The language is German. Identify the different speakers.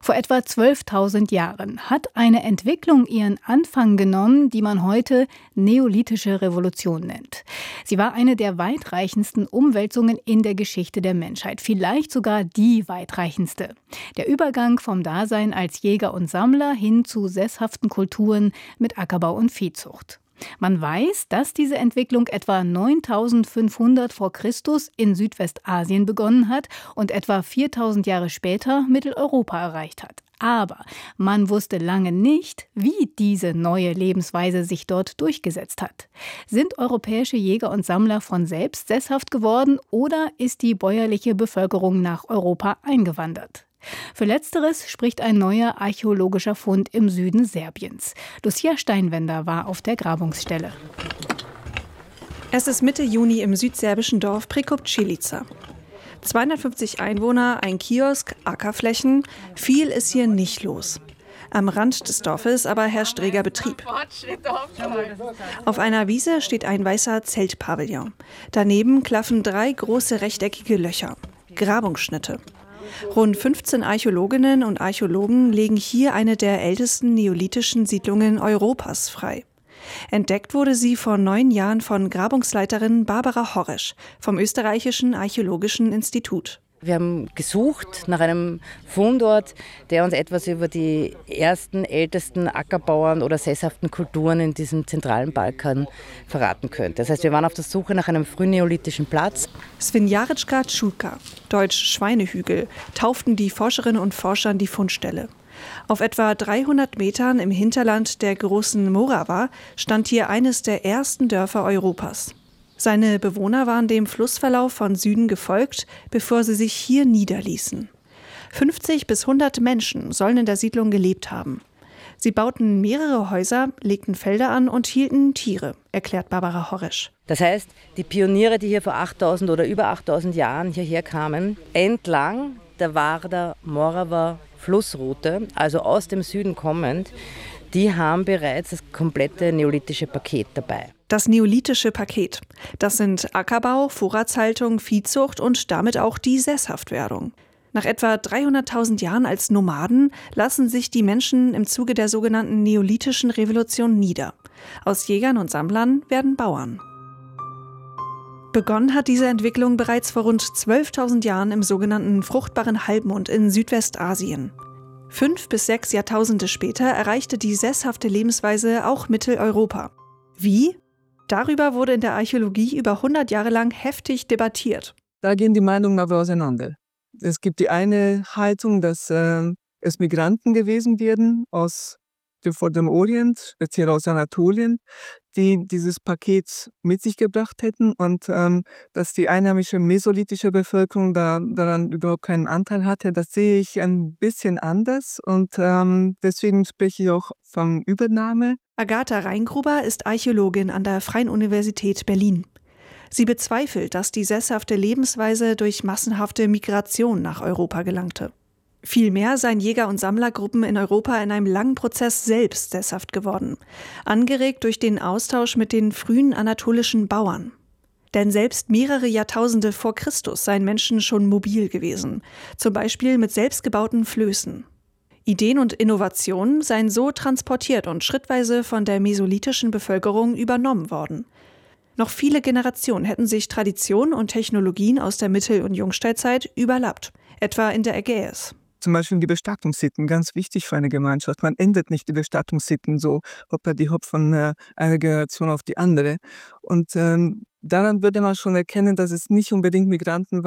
Speaker 1: Vor etwa 12.000 Jahren hat eine Entwicklung ihren Anfang genommen, die man heute Neolithische Revolution nennt. Sie war eine der weitreichendsten Umwälzungen in der Geschichte der Menschheit, vielleicht sogar die weitreichendste. Der Übergang vom Dasein als Jäger und Sammler hin zu sesshaften Kulturen mit Ackerbau und Viehzucht. Man weiß, dass diese Entwicklung etwa 9500 vor Christus in Südwestasien begonnen hat und etwa 4000 Jahre später Mitteleuropa erreicht hat. Aber man wusste lange nicht, wie diese neue Lebensweise sich dort durchgesetzt hat. Sind europäische Jäger und Sammler von selbst sesshaft geworden oder ist die bäuerliche Bevölkerung nach Europa eingewandert? Für Letzteres spricht ein neuer archäologischer Fund im Süden Serbiens. Lucia Steinwender war auf der Grabungsstelle.
Speaker 2: Es ist Mitte Juni im südserbischen Dorf Prekopčilica. 250 Einwohner, ein Kiosk, Ackerflächen. Viel ist hier nicht los. Am Rand des Dorfes aber herrscht reger Betrieb. Auf einer Wiese steht ein weißer Zeltpavillon. Daneben klaffen 3 große rechteckige Löcher. Grabungsschnitte. Rund 15 Archäologinnen und Archäologen legen hier eine der ältesten neolithischen Siedlungen Europas frei. Entdeckt wurde sie vor 9 Jahren von Grabungsleiterin Barbara Horresch vom Österreichischen Archäologischen Institut.
Speaker 3: Wir haben gesucht nach einem Fundort, der uns etwas über die ersten, ältesten Ackerbauern oder sesshaften Kulturen in diesem zentralen Balkan verraten könnte. Das heißt, wir waren auf der Suche nach einem frühneolithischen Platz.
Speaker 2: Svinjarečka Čulka, deutsch Schweinehügel, tauften die Forscherinnen und Forscher die Fundstelle. Auf etwa 300 Metern im Hinterland der großen Morava stand hier eines der ersten Dörfer Europas. Seine Bewohner waren dem Flussverlauf von Süden gefolgt, bevor sie sich hier niederließen. 50 bis 100 Menschen sollen in der Siedlung gelebt haben. Sie bauten mehrere Häuser, legten Felder an und hielten Tiere, erklärt Barbara Horresch.
Speaker 3: Das heißt, die Pioniere, die hier vor 8000 oder über 8000 Jahren hierher kamen, entlang der Vardar-Morava-Flussroute, also aus dem Süden kommend, die haben bereits das komplette neolithische Paket dabei.
Speaker 2: Das neolithische Paket. Das sind Ackerbau, Vorratshaltung, Viehzucht und damit auch die Sesshaftwerdung. Nach etwa 300.000 Jahren als Nomaden lassen sich die Menschen im Zuge der sogenannten Neolithischen Revolution nieder. Aus Jägern und Sammlern werden Bauern. Begonnen hat diese Entwicklung bereits vor rund 12.000 Jahren im sogenannten fruchtbaren Halbmond in Südwestasien. 5 bis 6 Jahrtausende später erreichte die sesshafte Lebensweise auch Mitteleuropa. Wie? Darüber wurde in der Archäologie über 100 Jahre lang heftig debattiert.
Speaker 4: Da gehen die Meinungen aber auseinander. Es gibt die eine Haltung, dass es Migranten gewesen wären aus dem Vorderen Orient, speziell aus Anatolien, die dieses Paket mit sich gebracht hätten und dass die einheimische mesolithische Bevölkerung daran überhaupt keinen Anteil hatte. Das sehe ich ein bisschen anders und deswegen spreche ich auch von Übernahme.
Speaker 2: Agatha Reingruber ist Archäologin an der Freien Universität Berlin. Sie bezweifelt, dass die sesshafte Lebensweise durch massenhafte Migration nach Europa gelangte. Vielmehr seien Jäger- und Sammlergruppen in Europa in einem langen Prozess selbst sesshaft geworden, angeregt durch den Austausch mit den frühen anatolischen Bauern. Denn selbst mehrere Jahrtausende vor Christus seien Menschen schon mobil gewesen, zum Beispiel mit selbstgebauten Flößen. Ideen und Innovationen seien so transportiert und schrittweise von der mesolithischen Bevölkerung übernommen worden. Noch viele Generationen hätten sich Traditionen und Technologien aus der Mittel- und Jungsteinzeit überlappt, etwa in der Ägäis.
Speaker 4: Zum Beispiel die Bestattungssitten, ganz wichtig für eine Gemeinschaft. Man ändert nicht die Bestattungssitten so hopp von einer Generation auf die andere. Und daran würde man schon erkennen, dass es nicht unbedingt Migranten